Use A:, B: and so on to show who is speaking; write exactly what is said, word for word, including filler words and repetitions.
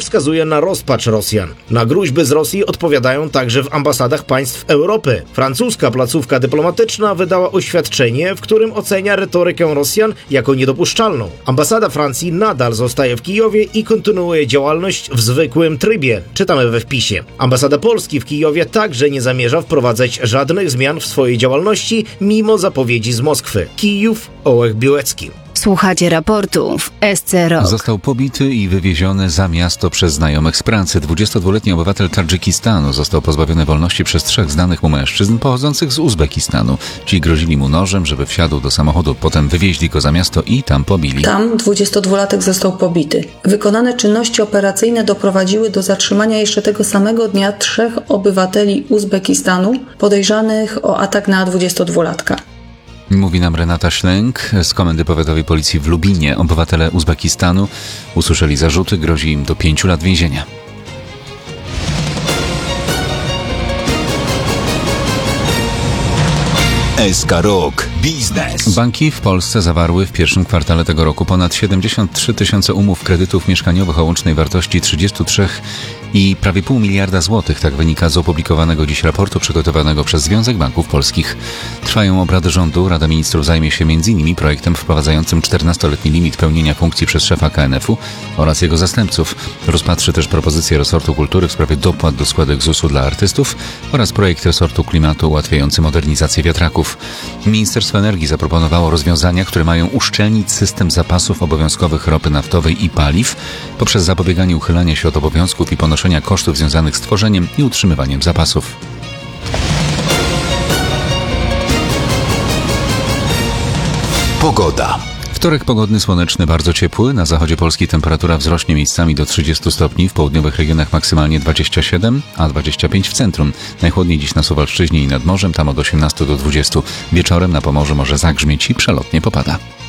A: wskazuje na rozpacz Rosjan. Na groźby z Rosji odpowiadają także w ambasadach państw Europy. Francuska placówka dyplomatyczna wydała oświadczenie, w którym ocenia retorykę Rosjan jako niedopuszczalną. Ambasada Francji nadal zostaje w Kijowie i kontynuuje działalność w zwykłym trybie, czytamy we wpisie. Ambasada Polski w Kijowie także nie zamierza wprowadzać żadnych zmian w swojej działalności, mimo zapowiedzi z Moskwy. Kijów, Ołech Biłecki.
B: Słuchacie raportu w S C Rock.
C: Został pobity i wywieziony za miasto przez znajomych z pracy. dwudziestodwuletni obywatel Tadżykistanu został pozbawiony wolności przez trzech znanych mu mężczyzn pochodzących z Uzbekistanu. Ci grozili mu nożem, żeby wsiadł do samochodu. Potem wywieźli go za miasto i tam pobili.
D: Tam dwudziestodwulatek został pobity. Wykonane czynności operacyjne doprowadziły do zatrzymania jeszcze tego samego dnia trzech obywateli Uzbekistanu podejrzanych o atak na dwudziestodwulatka.
C: Mówi nam Renata Ślęk z Komendy Powiatowej Policji w Lubinie. Obywatele Uzbekistanu usłyszeli zarzuty, grozi im do pięciu lat więzienia.
E: S K Rock Biznes.
C: Banki w Polsce zawarły w pierwszym kwartale tego roku ponad siedemdziesiąt trzy tysiące umów kredytów mieszkaniowych o łącznej wartości trzydzieści trzy i prawie pół miliarda złotych. Tak wynika z opublikowanego dziś raportu przygotowanego przez Związek Banków Polskich. Trwają obrady rządu. Rada Ministrów zajmie się między innymi projektem wprowadzającym czternastoletni limit pełnienia funkcji przez szefa K N F-u oraz jego zastępców. Rozpatrzy też propozycję resortu kultury w sprawie dopłat do składek Z U S-u dla artystów oraz projekt resortu klimatu ułatwiający modernizację wiatraków. Ministerstwo Energii zaproponowało rozwiązania, które mają uszczelnić system zapasów obowiązkowych ropy naftowej i paliw poprzez zapobieganie uchylania się od obowiązków i ponoszenia kosztów związanych z tworzeniem i utrzymywaniem zapasów.
E: Pogoda.
C: Wtorek pogodny, słoneczny, bardzo ciepły. Na zachodzie Polski temperatura wzrośnie miejscami do trzydziestu stopni, w południowych regionach maksymalnie dwadzieścia siedem, a dwadzieścia pięć w centrum. Najchłodniej dziś na Suwalszczyźnie i nad morzem, tam od osiemnastu do dwudziestu. Wieczorem na Pomorzu może zagrzmieć i przelotnie popada.